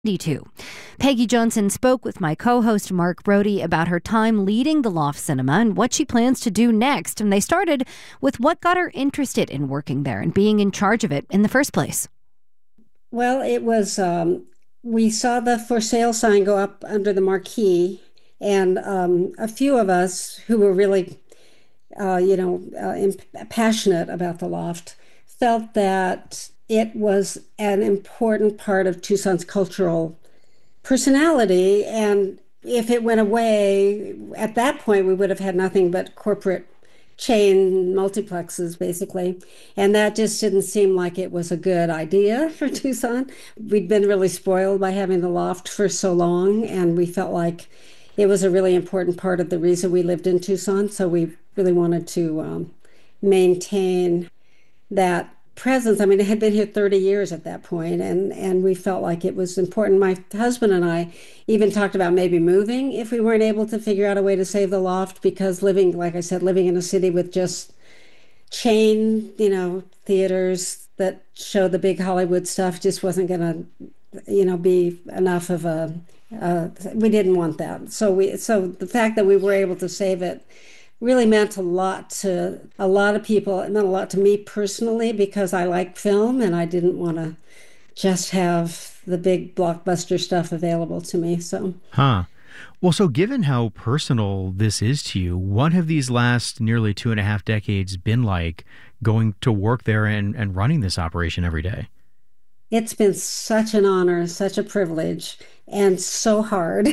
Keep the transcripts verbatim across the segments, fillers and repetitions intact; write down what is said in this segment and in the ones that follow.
Two. Peggy Johnson spoke with my co-host Mark Brody about her time leading the Loft Cinema and what she plans to do next. And they started with what got her interested in working there and being in charge of it in the first place. Well, it was, um, we saw the for sale sign go up under the marquee, and um, a few of us who were really, uh, you know, uh, imp- passionate about the loft felt that it was an important part of Tucson's cultural personality. And if it went away, at that point, we would have had nothing but corporate chain multiplexes, basically. And that just didn't seem like it was a good idea for Tucson. We'd been really spoiled by having the loft for so long, and we felt like it was a really important part of the reason we lived in Tucson. So we really wanted to um, maintain that presence. I mean, it had been here thirty years at that point, and and we felt like it was important. My husband and I even talked about maybe moving if we weren't able to figure out a way to save the loft, because living, like I said, living in a city with just chain, you know, theaters that show the big Hollywood stuff just wasn't going to, you know, be enough of a, uh, we didn't want that. So we, so the fact that we were able to save it really meant a lot to a lot of people. It meant a lot to me personally because I like film and I didn't want to just have the big blockbuster stuff available to me. So, Huh. Well, so given how personal this is to you, what have these last nearly two and a half decades been like going to work there and, and running this operation every day? it's been such an honor, such a privilege, and so hard.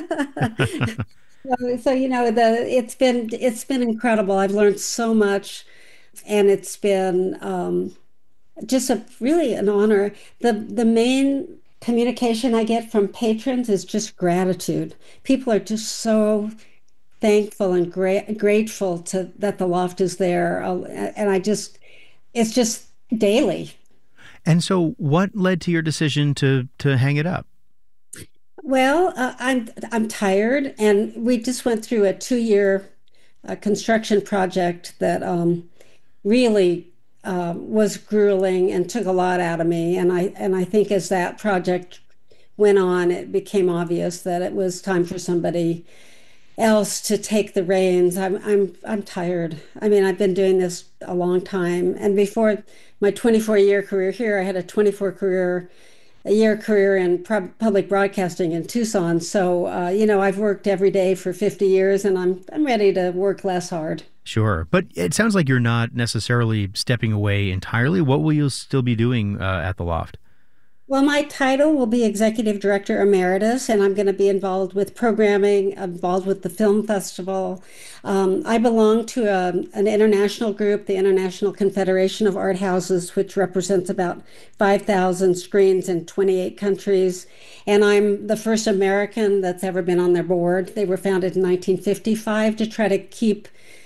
So, so, you know, the it's been it's been incredible. I've learned so much, and it's been um, just a really an honor. The the main communication I get from patrons is just gratitude. People are just so thankful and gra grateful to that the loft is there, uh, and I just it's just daily. And so what led to your decision to to hang it up? Well, uh, I'm I'm tired, and we just went through a two-year uh, construction project that um, really uh, was grueling and took a lot out of me. And I and I think as that project went on, it became obvious that it was time for somebody else to take the reins. I'm I'm I'm tired. I mean, I've been doing this a long time, and before my twenty-four year career here, I had a twenty-four career a year career in public broadcasting in Tucson. So, uh, you know, I've worked every day for fifty years, and I'm I'm ready to work less hard. Sure. But it sounds like you're not necessarily stepping away entirely. What will you still be doing uh, at the Loft? Well, my title will be Executive Director Emeritus, and I'm going to be involved with programming, involved with the film festival. Um, I belong to a, an international group, the International Confederation of Art Houses, which represents about five thousand screens in twenty-eight countries. And I'm the first American that's ever been on their board. They were founded in nineteen fifty-five to try to keep,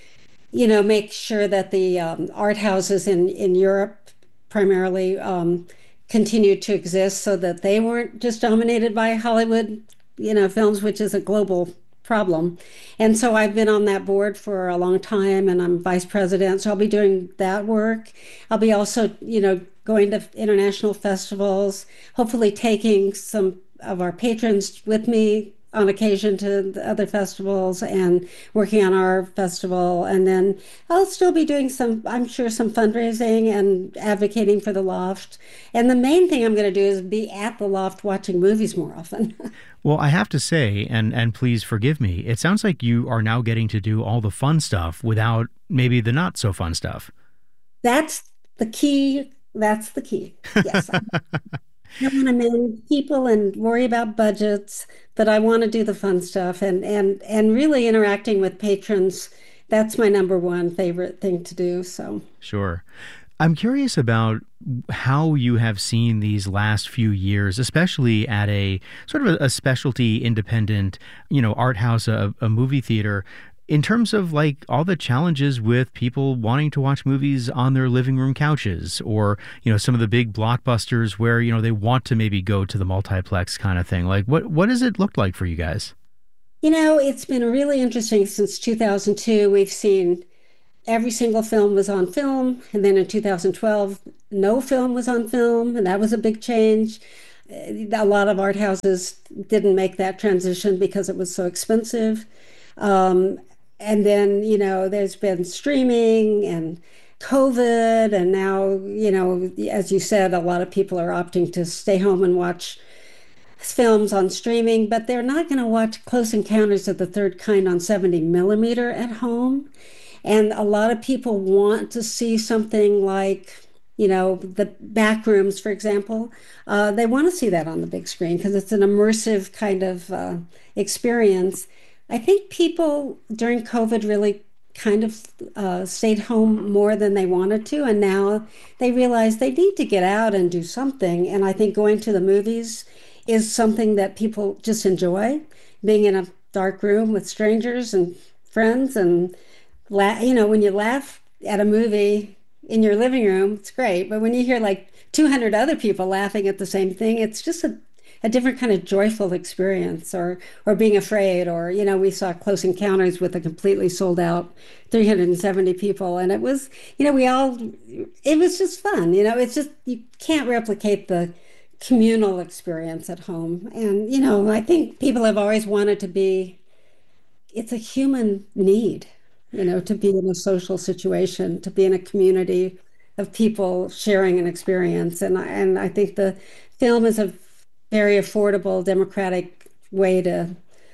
you know, make sure that the um, art houses in, in Europe primarily um, continued to exist so that they weren't just dominated by Hollywood, you know, films, which is a global problem. And so I've been on that board for a long time, and I'm vice president. So I'll be doing that work. I'll be also, you know, going to international festivals, hopefully taking some of our patrons with me on occasion to the other festivals and working on our festival. And then I'll still be doing some, I'm sure, some fundraising and advocating for the Loft. And the main thing I'm going to do is be at the Loft watching movies more often. Well, I have to say, and and please forgive me, it sounds like you are now getting to do all the fun stuff without maybe the not so fun stuff. That's the key. That's the key. Yes. I don't want to manage people and worry about budgets, but I want to do the fun stuff and and and really interacting with patrons. That's my number one favorite thing to do. So, Sure. I'm curious about how you have seen these last few years, especially at a sort of a, a specialty independent, you know, art house, a, a movie theater, in terms of like all the challenges with people wanting to watch movies on their living room couches, or, you know, some of the big blockbusters where, you know, they want to maybe go to the multiplex kind of thing. Like what, what does it look like for you guys? you know, it's been really interesting since two thousand two. We've seen every single film was on film. And then in two thousand twelve, no film was on film. And that was a big change. a lot of art houses didn't make that transition because it was so expensive. Um, and then, you know, there's been streaming and COVID, and now, you know, as you said, a lot of people are opting to stay home and watch films on streaming, but they're not going to watch Close Encounters of the Third Kind on seventy millimeter at home. And a lot of people want to see something like, you know, the Backrooms, for example. Uh, they want to see that on the big screen because it's an immersive kind of uh, experience. I think people during COVID really kind of uh, stayed home more than they wanted to, and now they realize they need to get out and do something. And I think going to the movies is something that people just enjoy, being in a dark room with strangers and friends, and la- you know, when you laugh at a movie in your living room, it's great. But when you hear like two hundred other people laughing at the same thing, it's just a a different kind of joyful experience, or or being afraid, or, you know, we saw Close Encounters with a completely sold out three hundred seventy people. And it was, you know, we all, it was just fun. You know, it's just, you can't replicate the communal experience at home. And, you know, I think people have always wanted to be, it's a human need, you know, to be in a social situation, to be in a community of people sharing an experience. And, and I think the film is a very affordable, democratic way to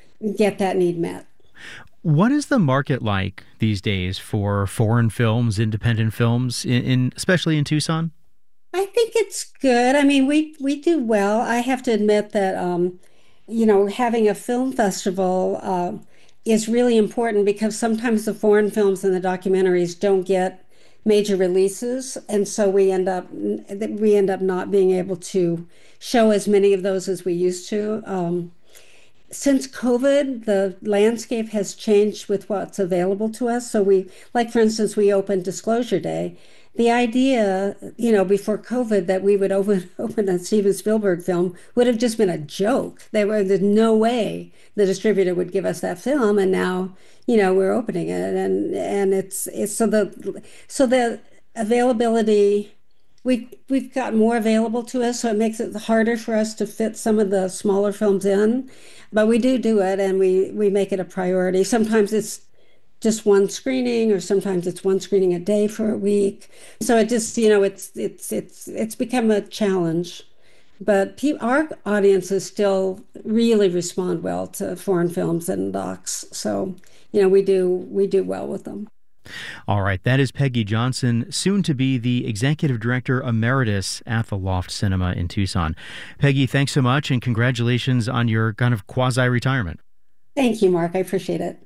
get that need met. What is the market like these days for foreign films, independent films, in, in especially in Tucson? I think it's good. I mean, we we do well. I have to admit that, um, you know, having a film festival uh, is really important because sometimes the foreign films and the documentaries don't get major releases, and so we end up we end up not being able to show as many of those as we used to. Um, since COVID, the landscape has changed with what's available to us. So we, like for instance, we opened Disclosure Day. The idea, you know, before COVID that we would open open a Steven Spielberg film would have just been a joke. There were there's no way the distributor would give us that film, and now, you know, we're opening it, and and it's it's so the so the availability, we we've got more available to us, so it makes it harder for us to fit some of the smaller films in, but we do do it, and we we make it a priority. Sometimes it's just one screening, or sometimes it's one screening a day for a week. So it just, you know, it's it's it's it's become a challenge. But pe- our audiences still really respond well to foreign films and docs. So, you know, we do we do well with them. All right. That is Peggy Johnson, soon to be the Executive Director Emeritus at the Loft Cinema in Tucson. Peggy, thanks so much, and congratulations on your kind of quasi-retirement. Thank you, Mark. I appreciate it.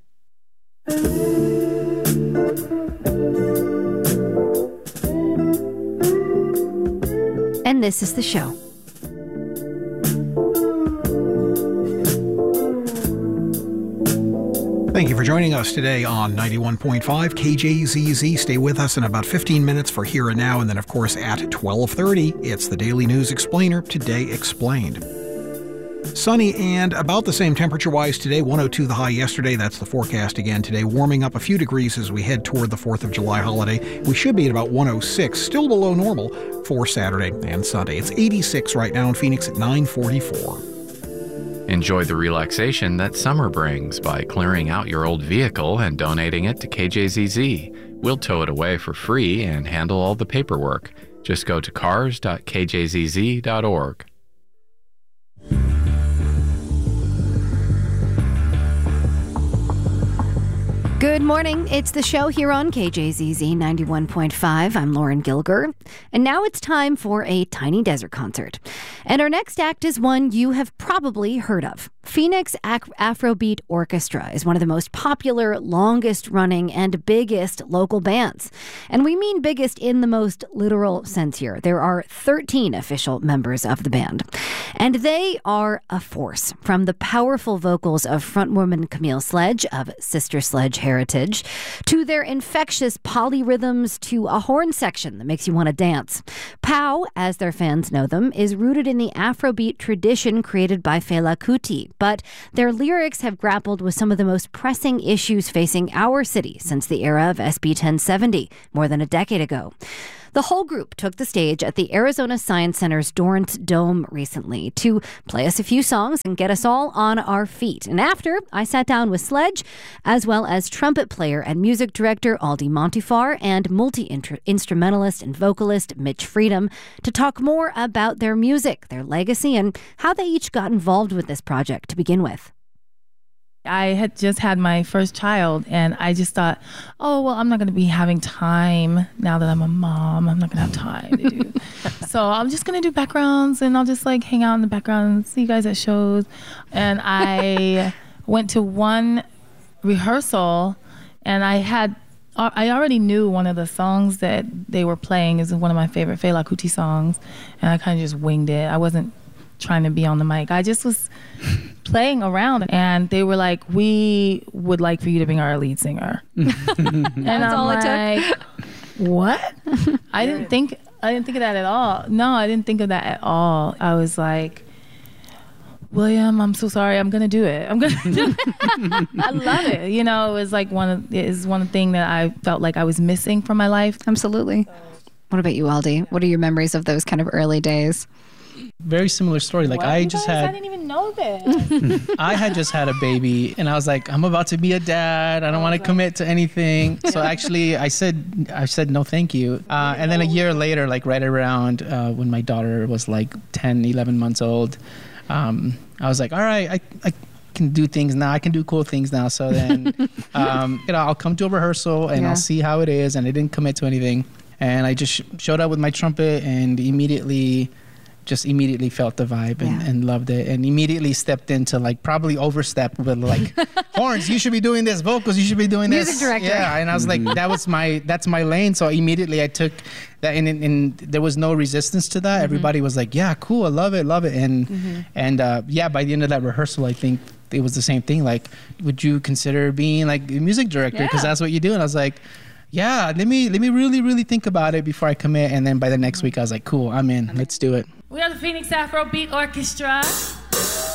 And this is the show. Thank you for joining us today on ninety-one point five K J Z Z. Stay with us in about fifteen minutes for Here and Now, and then, of course, at twelve thirty, it's the Daily News Explainer, Today Explained. Sunny and about the same temperature-wise today, one oh two the high yesterday. That's the forecast again today, warming up a few degrees as we head toward the fourth of July holiday. We should be at about one oh six, still below normal for Saturday and Sunday. It's eighty-six right now in Phoenix at nine forty-four. Enjoy the relaxation that summer brings by clearing out your old vehicle and donating it to K J Z Z. We'll tow it away for free and handle all the paperwork. Just go to cars dot k j z z dot org. Good morning. It's the show here on K J Z Z ninety-one point five. I'm Lauren Gilger. And now it's time for a Tiny Desert concert. And our next act is one you have probably heard of. Phoenix Afrobeat Orchestra is one of the most popular, longest running, and biggest local bands. And we mean biggest in the most literal sense here. There are thirteen official members of the band. And they are a force, from the powerful vocals of frontwoman Camille Sledge of Sister Sledge Heritage, to their infectious polyrhythms, to a horn section that makes you want to dance. POW, as their fans know them, is rooted in the Afrobeat tradition created by Fela Kuti, but their lyrics have grappled with some of the most pressing issues facing our city since the era of S B ten seventy, more than a decade ago. The whole group took the stage at the Arizona Science Center's Dorrance Dome recently to play us a few songs and get us all on our feet. And after, I sat down with Sledge, as well as trumpet player and music director Aldi Montifar and multi-instrumentalist and vocalist Mitch Freedom to talk more about their music, their legacy, and how they each got involved with this project to begin with. I had just had my first child, and I just thought, oh, well, I'm not going to be having time now that I'm a mom. I'm not going to have time to do. So I'm just going to do backgrounds, and I'll just like hang out in the background and see you guys at shows. And I went to one rehearsal, and I had, I already knew one of the songs that they were playing is one of my favorite Fela Kuti songs, and I kind of just winged it. I wasn't trying to be on the mic. I just was playing around, and they were like, we would like for you to be our lead singer. And That's I'm all like, it took. What? I didn't think I didn't think of that at all. No, I didn't think of that at all. I was like, William, I'm so sorry. I'm gonna do it. I'm gonna do it. I love it. You know, it was like one of it is one thing that I felt like I was missing from my life. Absolutely. What about you, Aldi? What are your memories of those kind of early days? Very similar story. Like What? I You just guys, had, I didn't even know this. I had just had a baby, and I was like, I'm about to be a dad. I don't want to commit to anything. So actually, I said, I said no, thank you. Uh, and then a year later, like right around uh, when my daughter was like ten, eleven months old, um, I was like, all right, I, I can do things now. I can do cool things now. So then, um, you know, I'll come to a rehearsal and Yeah. I'll see how it is. And I didn't commit to anything. And I just sh- showed up with my trumpet and immediately. just immediately felt the vibe and, Yeah. and loved it, and immediately stepped into like probably overstepped with like horns, you should be doing this, vocals, you should be doing this. Music director. Yeah, and I was like, that was my that's my lane. So immediately I took that, and, and, and there was no resistance to that. Mm-hmm. Everybody was like, yeah, cool, I love it, love it, and mm-hmm. and uh, yeah, by the end of that rehearsal, I think it was the same thing. Like, would you consider being like a music director? Because Yeah. that's what you do. And I was like, yeah, let me let me really really think about it before I commit. And then by the next week, I was like, cool, I'm in. Let's do it. We are the Phoenix Afro Beat Orchestra.